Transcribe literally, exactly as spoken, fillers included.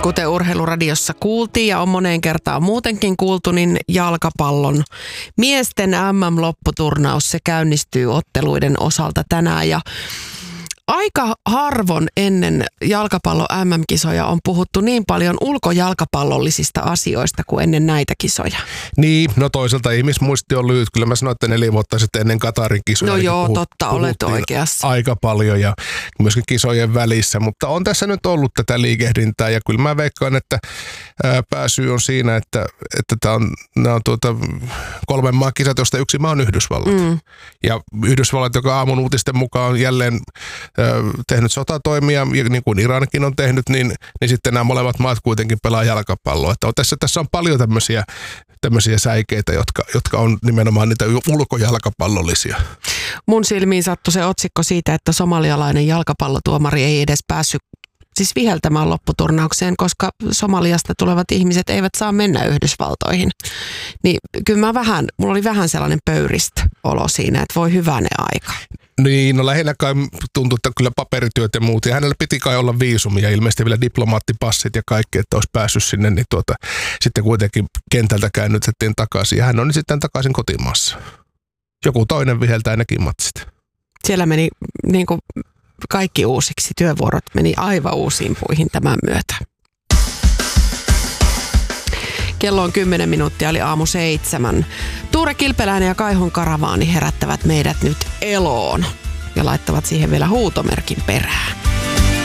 kuten Urheiluradiossa kuultiin ja on moneen kertaan muutenkin kuultu, niin jalkapallon miesten M M-lopputurnaus, se käynnistyy otteluiden osalta tänään ja aika harvoin ennen jalkapallon M M-kisoja on puhuttu niin paljon ulkojalkapallollisista asioista kuin ennen näitä kisoja. Niin, no toisaalta ihmismuisti on lyhyt. Kyllä mä sanoin, että neljä vuotta sitten ennen Katarin kisoja. No niin joo, puhut, totta, olet oikeassa. Aika paljon ja myöskin kisojen välissä, mutta on tässä nyt ollut tätä liikehdintää ja kyllä mä veikkaan, että ää, pääsyy on siinä, että, että tää on, nämä on tuota, kolmen maan kisat, josta yksi maa on Yhdysvallat. Mm. Ja Yhdysvallat, joka aamun uutisten mukaan on jälleen tehnyt sotatoimia, niin kuin Irankin on tehnyt, niin, niin sitten nämä molemmat maat kuitenkin pelaa jalkapalloa. Että tässä, tässä on paljon tämmöisiä, tämmöisiä säikeitä, jotka, jotka on nimenomaan niitä ulkojalkapallollisia. Mun silmiin sattui se otsikko siitä, että somalialainen jalkapallotuomari ei edes päässyt siis viheltämään lopputurnaukseen, koska Somaliasta tulevat ihmiset eivät saa mennä Yhdysvaltoihin. Niin kyllä mä vähän, mulla oli vähän sellainen pöyristä olo siinä, että voi hyvänen aika. Niin, no lähinnä kai tuntui, että kyllä paperityöt ja muut. Ja hänellä piti kai olla viisumi ja ilmeisesti vielä diplomaattipassit ja kaikki, että olisi päässyt sinne. Niin tuota, sitten kuitenkin kentältä käännytettiin takaisin ja hän on sitten takaisin kotimaassa. Joku toinen viheltää nekin matsit. Siellä meni niin kuin kaikki uusiksi. Työvuorot meni aivan uusiin puihin tämän myötä. Kello on kymmenen minuuttia, eli aamu seitsemän. Tuure Kilpeläinen ja Kaihon karavaani herättävät meidät nyt eloon ja laittavat siihen vielä huutomerkin perään.